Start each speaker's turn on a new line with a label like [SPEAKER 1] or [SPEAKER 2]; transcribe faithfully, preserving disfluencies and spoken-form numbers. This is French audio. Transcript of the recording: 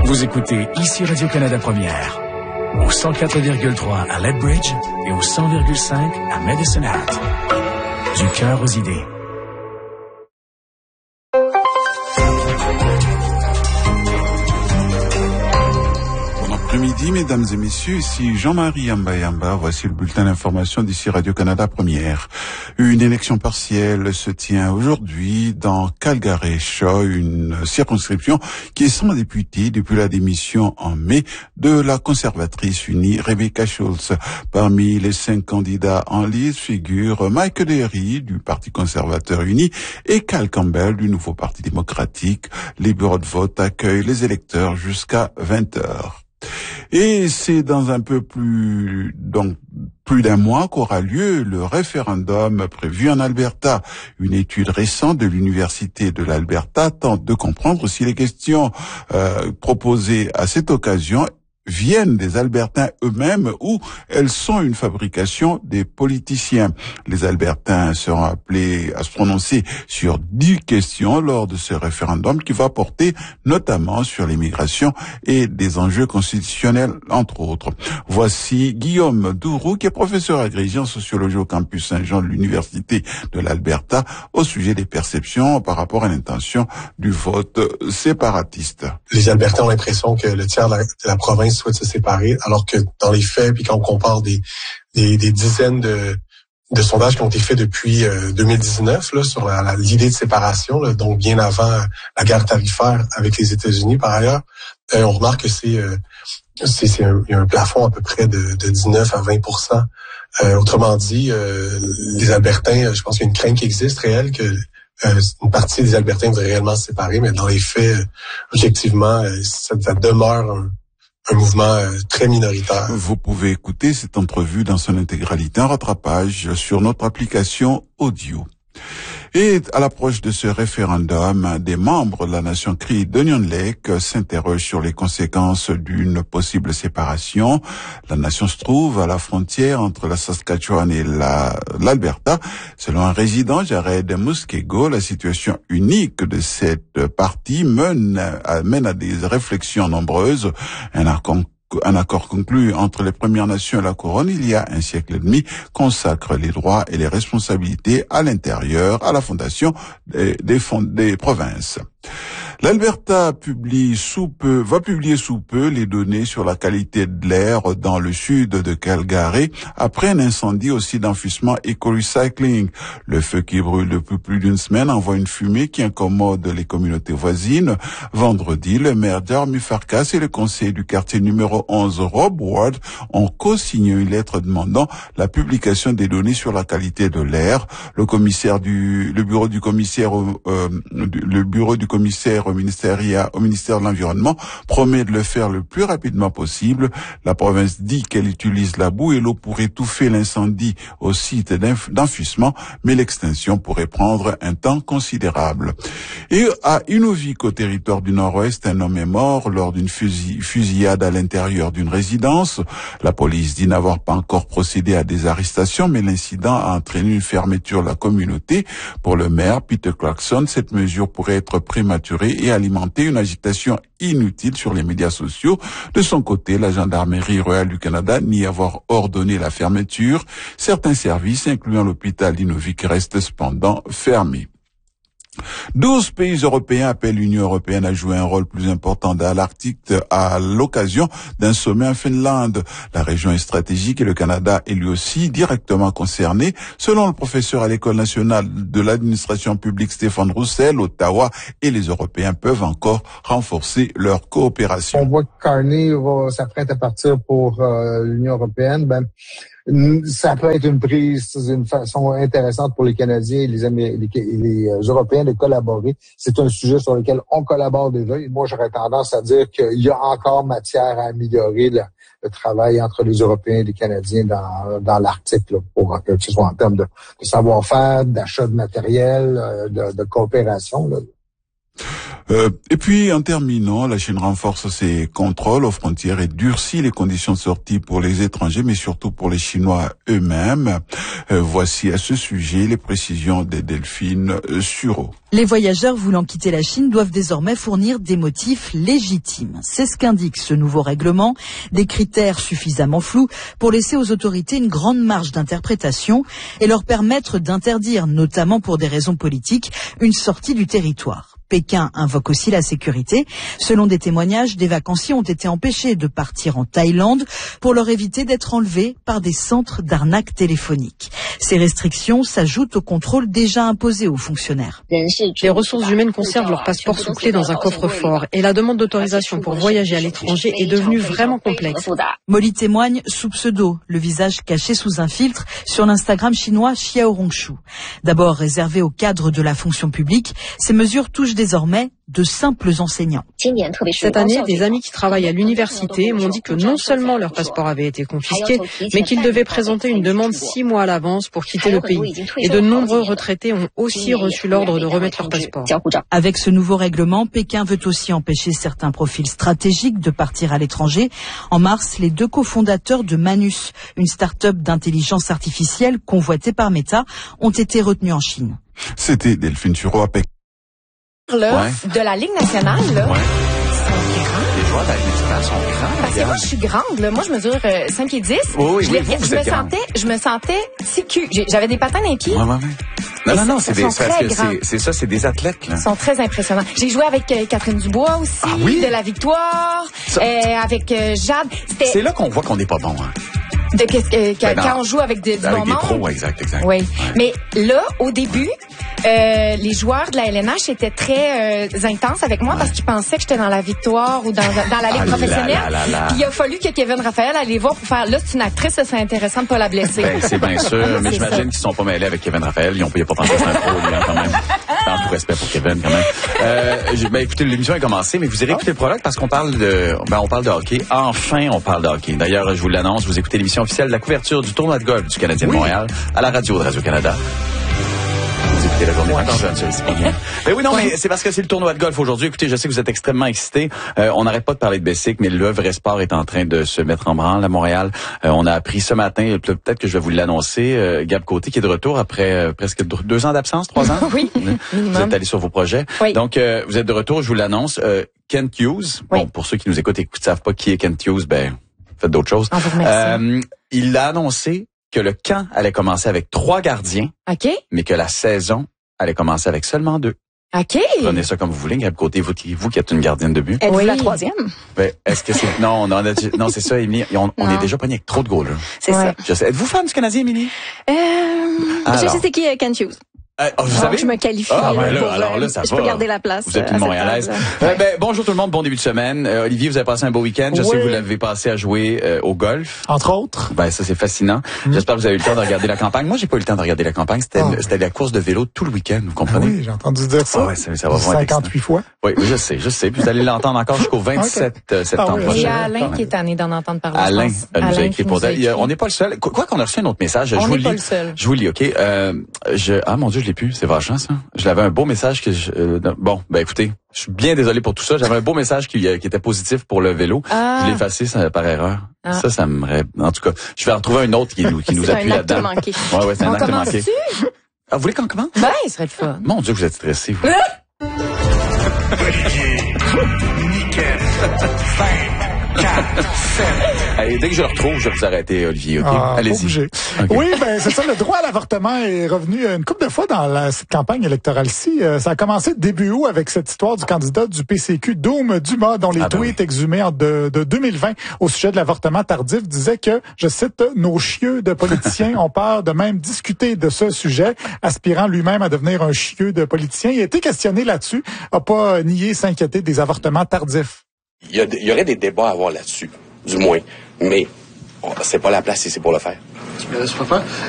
[SPEAKER 1] Vous écoutez ici Radio-Canada Première, au cent quatre virgule trois à Lethbridge et au cent virgule cinq à Medicine Hat. Du cœur aux idées.
[SPEAKER 2] Après-midi, mesdames et messieurs, ici Jean-Marie Yamba Yamba, voici le bulletin d'information d'ici Radio-Canada Première. Une élection partielle se tient aujourd'hui dans Calgary-Shaw, une circonscription qui est sans député depuis la démission en mai de la conservatrice unie Rebecca Schultz. Parmi les cinq candidats en lice figurent Mike Derry du Parti conservateur uni et Cal Campbell du Nouveau Parti démocratique. Les bureaux de vote accueillent les électeurs jusqu'à vingt heures. Et c'est dans un peu plus, donc, plus d'un mois qu'aura lieu le référendum prévu en Alberta. Une étude récente de l'Université de l'Alberta tente de comprendre si les questions euh, proposées à cette occasion viennent des Albertains eux-mêmes ou elles sont une fabrication des politiciens. Les Albertains seront appelés à se prononcer sur dix questions lors de ce référendum qui va porter notamment sur l'immigration et des enjeux constitutionnels, entre autres. Voici Guillaume Dourou, qui est professeur agrégé en sociologie au campus Saint-Jean de l'Université de l'Alberta, au sujet des perceptions par rapport à l'intention du vote séparatiste.
[SPEAKER 3] Les Albertains ont l'impression que le tiers de la, de la province souhaite se séparer, alors que dans les faits, puis quand on compare des, des, des dizaines de, de sondages qui ont été faits depuis euh, deux mille dix-neuf là, sur la, la, l'idée de séparation, là, donc bien avant la guerre tarifaire avec les États-Unis par ailleurs, euh, on remarque que c'est, euh, c'est, c'est un, il y a un plafond à peu près de, de dix-neuf à vingt pour cent. Euh, autrement dit, euh, les Albertains, je pense qu'il y a une crainte qui existe réelle que euh, une partie des Albertains voudraient réellement se séparer, mais dans les faits, euh, objectivement, euh, ça, ça demeure un un mouvement euh, très minoritaire.
[SPEAKER 2] Vous pouvez écouter cette entrevue dans son intégralité en rattrapage sur notre application audio. Et à l'approche de ce référendum, des membres de la nation Cree d'Onion Lake s'interrogent sur les conséquences d'une possible séparation. La nation se trouve à la frontière entre la Saskatchewan et la, l'Alberta. Selon un résident, Jared Muskego, la situation unique de cette partie mène à, mène à des réflexions nombreuses. Un accord Un accord conclu entre les Premières Nations et la Couronne il y a un siècle et demi consacre les droits et les responsabilités à l'intérieur, à la fondation des, des, fond- des provinces. L'Alberta publie sous peu, va publier sous peu les données sur la qualité de l'air dans le sud de Calgary après un incendie au site d'enfouissement Eco-Recycling. Le feu qui brûle depuis plus d'une semaine envoie une fumée qui incommode les communautés voisines. Vendredi, le maire Jeremy Farkas et le conseiller du quartier numéro onze, Rob Ward, ont co-signé une lettre demandant la publication des données sur la qualité de l'air. Le commissaire du, le bureau du commissaire, euh, le bureau du commissaire au ministère, au ministère de l'Environnement promet de le faire le plus rapidement possible. La province dit qu'elle utilise la boue et l'eau pour étouffer l'incendie au site d'enfouissement, mais l'extinction pourrait prendre un temps considérable. Et à Inuvik, au territoire du Nord-Ouest, un homme est mort lors d'une fusillade à l'intérieur d'une résidence. La police dit n'avoir pas encore procédé à des arrestations, mais l'incident a entraîné une fermeture de la communauté. Pour le maire, Peter Clarkson, cette mesure pourrait être prématurée et alimenter une agitation inutile sur les médias sociaux. De son côté, la Gendarmerie royale du Canada nie avoir ordonné la fermeture. Certains services, incluant l'hôpital d'Inuvik, restent cependant fermés. Douze pays européens appellent l'Union européenne à jouer un rôle plus important dans l'Arctique à l'occasion d'un sommet en Finlande. La région est stratégique et le Canada est lui aussi directement concerné. Selon le professeur à l'École nationale de l'administration publique Stéphane Roussel, Ottawa et les Européens peuvent encore renforcer leur coopération.
[SPEAKER 4] On voit que Carney va s'apprête à partir pour euh, l'Union européenne. Ben, ça peut être une prise, une façon intéressante pour les Canadiens et les, Amé- les, les Européens de collaborer. C'est un sujet sur lequel on collabore déjà. Et moi, j'aurais tendance à dire qu'il y a encore matière à améliorer le, le travail entre les Européens et les Canadiens dans, dans l'Arctique, là, pour que ce soit en termes de, de savoir-faire, d'achat de matériel, de, de coopération, là.
[SPEAKER 2] Euh, et puis, en terminant, la Chine renforce ses contrôles aux frontières et durcit les conditions de sortie pour les étrangers, mais surtout pour les Chinois eux-mêmes. Euh, voici à ce sujet les précisions de Delphine Sureau.
[SPEAKER 5] Les voyageurs voulant quitter la Chine doivent désormais fournir des motifs légitimes. C'est ce qu'indique ce nouveau règlement, des critères suffisamment flous pour laisser aux autorités une grande marge d'interprétation et leur permettre d'interdire, notamment pour des raisons politiques, une sortie du territoire. Pékin invoque aussi la sécurité. Selon des témoignages, des vacanciers ont été empêchés de partir en Thaïlande pour leur éviter d'être enlevés par des centres d'arnaque téléphonique. Ces restrictions s'ajoutent aux contrôles déjà imposés aux fonctionnaires.
[SPEAKER 6] Les ressources humaines conservent leur passeport sous clé dans un coffre-fort et la demande d'autorisation pour voyager à l'étranger est devenue vraiment complexe.
[SPEAKER 5] Molly témoigne sous pseudo, le visage caché sous un filtre sur l'Instagram chinois Xiaohongshu. D'abord réservé aux cadres de la fonction publique, ces mesures touchent désormais de simples enseignants.
[SPEAKER 6] Cette année, des amis qui travaillent à l'université m'ont dit que non seulement leur passeport avait été confisqué, mais qu'ils devaient présenter une demande six mois à l'avance pour quitter le pays. Et de nombreux retraités ont aussi reçu l'ordre de remettre leur passeport.
[SPEAKER 5] Avec ce nouveau règlement, Pékin veut aussi empêcher certains profils stratégiques de partir à l'étranger. En mars, les deux cofondateurs de Manus, une start-up d'intelligence artificielle convoitée par Meta, ont été retenus en Chine.
[SPEAKER 2] C'était Delphine Sureau à Pékin.
[SPEAKER 7] Là,
[SPEAKER 2] Ouais.
[SPEAKER 7] de la Ligue nationale, là,
[SPEAKER 2] Ouais.
[SPEAKER 7] sont grands.
[SPEAKER 2] Les joueurs de la Ligue nationale sont grands.
[SPEAKER 7] Parce que moi, je suis grande, là. Moi, je mesure euh, cinq et dix.
[SPEAKER 2] Oui, oui,
[SPEAKER 7] je,
[SPEAKER 2] oui,
[SPEAKER 7] les-
[SPEAKER 2] vous, vous
[SPEAKER 7] je me
[SPEAKER 2] êtes grande.
[SPEAKER 7] sentais, je me sentais si cul. J'ai- J'avais des patins dans les pieds.
[SPEAKER 2] Ouais, ouais, ouais. Non,
[SPEAKER 7] Et
[SPEAKER 2] non, non,
[SPEAKER 7] ça-
[SPEAKER 2] c'est
[SPEAKER 7] ça
[SPEAKER 2] des,
[SPEAKER 7] sont
[SPEAKER 2] c'est parce
[SPEAKER 7] très
[SPEAKER 2] que
[SPEAKER 7] grands.
[SPEAKER 2] c'est, c'est ça, c'est des athlètes, là.
[SPEAKER 7] Ils sont très impressionnants. J'ai joué avec euh, Catherine Dubois aussi,
[SPEAKER 2] Ah oui?
[SPEAKER 7] de la Victoire,
[SPEAKER 2] Ça-
[SPEAKER 7] euh, avec euh, Jade.
[SPEAKER 2] C'est
[SPEAKER 7] C'était
[SPEAKER 2] là qu'on voit qu'on n'est pas bon, hein.
[SPEAKER 7] de qu'est-ce que- que-
[SPEAKER 2] Ben non.
[SPEAKER 7] quand on joue avec des, du
[SPEAKER 2] Avec
[SPEAKER 7] bon
[SPEAKER 2] des
[SPEAKER 7] monde.
[SPEAKER 2] pros, exact, exact.
[SPEAKER 7] Oui.
[SPEAKER 2] Ouais.
[SPEAKER 7] Mais là, au début, euh, les joueurs de la L N H étaient très euh, intenses avec moi
[SPEAKER 2] Ouais.
[SPEAKER 7] parce qu'ils pensaient que j'étais dans la Victoire ou dans, dans la Ligue
[SPEAKER 2] Ah là
[SPEAKER 7] professionnelle.
[SPEAKER 2] là là là.
[SPEAKER 7] Puis il a fallu que Kevin Raphaël allait les voir pour faire, là, c'est une actrice, ça serait intéressant de pas la blesser.
[SPEAKER 2] Ben, c'est bien sûr, mais
[SPEAKER 7] C'est
[SPEAKER 2] j'imagine
[SPEAKER 7] ça.
[SPEAKER 2] qu'ils se sont pas mêlés avec Kevin Raphaël. Ils ont payé pas tant que c'est un pro, lui, hein, quand même. Tant tout respect pour Kevin, quand même. Euh, j'ai- ben, écoutez, l'émission est commencée, mais vous irez écouter le prologue parce qu'on parle de, ben, on parle de hockey. Enfin, on parle de hockey. D'ailleurs, je vous l'annonce, vous écoutez l'émission officielle de la couverture du tournoi de golf du Canadien de Montréal à la radio de Radio-Canada. Vous écoutez la journée encore jeune, c'est pas bien. Ben oui, non, mais c'est parce que c'est le tournoi de golf aujourd'hui. Écoutez, je sais que vous êtes extrêmement excités. Euh, on n'arrête pas de parler de Bessic, mais le vrai sport est en train de se mettre en branle à Montréal. Euh, on a appris ce matin, peut-être que je vais vous l'annoncer, euh, Gab Côté qui est de retour après euh, presque deux ans d'absence, trois ans.
[SPEAKER 7] Oui,
[SPEAKER 2] Vous
[SPEAKER 7] minimum.
[SPEAKER 2] êtes allé sur vos projets.
[SPEAKER 7] Oui.
[SPEAKER 2] Donc, euh, vous êtes de retour, je vous l'annonce. Euh, Kent Hughes,
[SPEAKER 7] Oui.
[SPEAKER 2] bon, pour ceux qui nous écoutent et qui ne savent pas qui est Kent Hughes, ben, faites d'autres choses.
[SPEAKER 7] On vous remercie.
[SPEAKER 2] Euh, il a annoncé que le camp allait commencer avec trois gardiens,
[SPEAKER 7] OK?
[SPEAKER 2] mais que la saison allait commencer avec seulement deux.
[SPEAKER 7] OK.
[SPEAKER 2] Prenez ça comme vous voulez, Gab Côté, vous, qui- vous qui êtes une gardienne de but.
[SPEAKER 8] Êtes-vous
[SPEAKER 7] Oui.
[SPEAKER 8] la troisième?
[SPEAKER 2] Ben, est-ce que c'est, non, on en a, non, c'est ça, Émilie, on, on
[SPEAKER 8] Non.
[SPEAKER 2] est déjà pogné avec trop de goals, là.
[SPEAKER 8] C'est
[SPEAKER 7] Ouais.
[SPEAKER 8] ça.
[SPEAKER 2] Je sais. Êtes-vous fan du Canadien, Émilie?
[SPEAKER 8] Euh,
[SPEAKER 2] Alors.
[SPEAKER 8] je sais c'est qui euh, Ken Hughes.
[SPEAKER 2] Euh, oh, vous
[SPEAKER 8] Donc,
[SPEAKER 2] savez?
[SPEAKER 8] je me qualifie.
[SPEAKER 2] Ah, ben
[SPEAKER 8] euh,
[SPEAKER 2] là,
[SPEAKER 8] pour,
[SPEAKER 2] alors là,
[SPEAKER 8] euh,
[SPEAKER 2] ça
[SPEAKER 8] je
[SPEAKER 2] va.
[SPEAKER 8] peux garder la place.
[SPEAKER 2] Vous êtes
[SPEAKER 8] euh,
[SPEAKER 2] une
[SPEAKER 8] à cette
[SPEAKER 2] Montréalaise.
[SPEAKER 8] table.
[SPEAKER 2] Euh, ben, bonjour tout le monde, bon début de semaine. Euh, Olivier, vous avez passé un beau week-end. Je sais
[SPEAKER 4] Oui.
[SPEAKER 2] que vous l'avez passé à jouer euh, au golf.
[SPEAKER 4] Entre autres.
[SPEAKER 2] Ben ça c'est fascinant. J'espère que vous avez eu le temps de regarder la campagne. Moi j'ai pas eu le temps de regarder la campagne. C'était
[SPEAKER 4] Ah.
[SPEAKER 2] c'était la course de vélo tout le week-end. Vous
[SPEAKER 4] Ah
[SPEAKER 2] comprenez?
[SPEAKER 4] oui, j'ai entendu dire ça.
[SPEAKER 2] Ah ouais, ça, ça va vraiment être
[SPEAKER 4] cinquante-huit fois.
[SPEAKER 2] Oui, oui, je sais, je sais. Puis vous allez l'entendre encore jusqu'au vingt-sept euh, septembre
[SPEAKER 4] Ah oui,
[SPEAKER 7] Et
[SPEAKER 2] prochain.
[SPEAKER 7] Alain qui est tanné d'en entendre parler. je
[SPEAKER 2] Alain
[SPEAKER 7] pense.
[SPEAKER 2] euh, nous a
[SPEAKER 7] Alain
[SPEAKER 2] écrit
[SPEAKER 7] qui
[SPEAKER 2] pour
[SPEAKER 7] nous a
[SPEAKER 2] elle. Il y a-
[SPEAKER 7] écrit.
[SPEAKER 2] On n'est pas le seul. Quoi qu'on a reçu un autre message. Je
[SPEAKER 7] On
[SPEAKER 2] vous
[SPEAKER 7] n'est
[SPEAKER 2] le
[SPEAKER 7] pas
[SPEAKER 2] lis.
[SPEAKER 7] le seul.
[SPEAKER 2] Je vous le lis, ok. Euh, je ah mon Dieu, je l'ai plus. C'est vachant ça. Je l'avais un beau message que je, euh, bon ben écoutez, je suis bien désolé pour tout ça. J'avais un beau message qui, euh, qui était positif pour le vélo.
[SPEAKER 7] Ah.
[SPEAKER 2] Je l'ai effacé ça, par erreur.
[SPEAKER 7] Ah.
[SPEAKER 2] Ça, ça me ré- en tout cas, je vais en retrouver un autre qui nous qui nous
[SPEAKER 8] C'est
[SPEAKER 2] appuie
[SPEAKER 8] un acte
[SPEAKER 2] là-dedans.
[SPEAKER 8] manqué.
[SPEAKER 2] Ouais ouais, c'est un
[SPEAKER 7] On
[SPEAKER 2] acte
[SPEAKER 7] commence
[SPEAKER 2] manqué.
[SPEAKER 7] dessus?
[SPEAKER 2] Ah, vous voulez qu'on commence?
[SPEAKER 7] Ben, il serait le fun.
[SPEAKER 2] Mon Dieu, vous êtes stressé, vous. Allez, dès que je le retrouve, je vais vous arrêter, Olivier, ok?
[SPEAKER 4] Ah,
[SPEAKER 2] Allez-y.
[SPEAKER 4] obligé.
[SPEAKER 2] Ok.
[SPEAKER 4] Oui, ben c'est ça. Le droit à l'avortement est revenu une couple de fois dans la, cette campagne électorale-ci. Euh, ça a commencé début août avec cette histoire du candidat du P C Q, Doom Dumas, dont les
[SPEAKER 2] Ah ben
[SPEAKER 4] tweets
[SPEAKER 2] oui.
[SPEAKER 4] exhumés en de, de deux mille vingt au sujet de l'avortement tardif disaient que, je cite, « Nos chieux de politiciens ont peur de même discuter de ce sujet, aspirant lui-même à devenir un chieux de politicien. » Il a été questionné là-dessus, a pas nié s'inquiéter des avortements tardifs.
[SPEAKER 9] Il y, a, il y aurait des débats à avoir là-dessus, du moins. Mais oh, c'est pas la place ici pour le faire.
[SPEAKER 10] Tu me laisses pas faire?